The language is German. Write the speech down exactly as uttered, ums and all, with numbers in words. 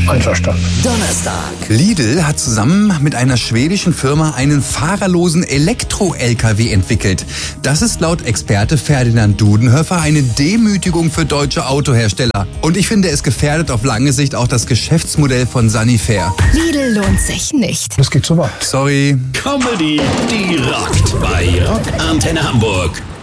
Einverstanden. Donnerstag. Lidl hat zusammen mit einer schwedischen Firma einen fahrerlosen Elektro-L K W entwickelt. Das ist laut Experte Ferdinand Dudenhöfer eine Demütigung für deutsche Autohersteller. Und ich finde, es gefährdet auf lange Sicht auch das Geschäftsmodell von Sanifair. Lidl lohnt sich nicht. Das geht so weit. Sorry. Comedy, die rockt bei Rock Antenne Hamburg.